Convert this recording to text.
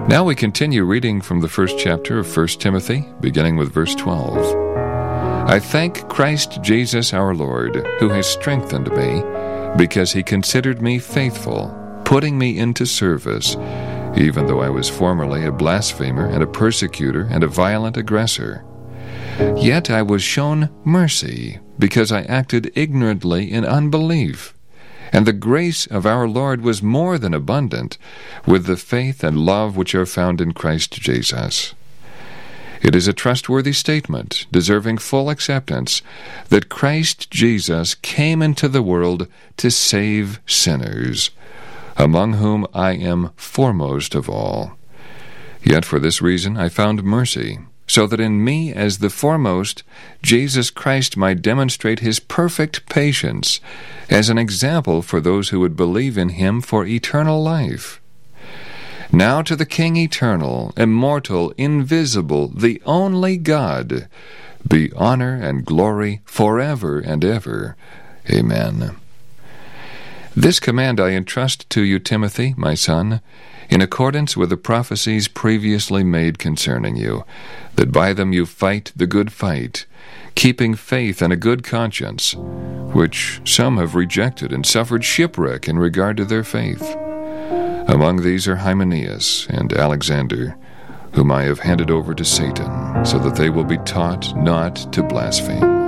Now we continue reading from the first chapter of 1 Timothy, beginning with verse 12. I thank Christ Jesus our Lord, who has strengthened me, because he considered me faithful, putting me into service, even though I was formerly a blasphemer and a persecutor and a violent aggressor. Yet I was shown mercy, because I acted ignorantly in unbelief. And the grace of our Lord was more than abundant with the faith and love which are found in Christ Jesus. It is a trustworthy statement, deserving full acceptance, that Christ Jesus came into the world to save sinners, among whom I am foremost of all. Yet for this reason I found mercy, so that in me as the foremost, Jesus Christ might demonstrate his perfect patience as an example for those who would believe in him for eternal life. Now to the King eternal, immortal, invisible, the only God, be honor and glory forever and ever. Amen. This command I entrust to you, Timothy, my son, in accordance with the prophecies previously made concerning you, that by them you fight the good fight, keeping faith and a good conscience, which some have rejected and suffered shipwreck in regard to their faith. Among these are Hymenaeus and Alexander, whom I have handed over to Satan, so that they will be taught not to blaspheme.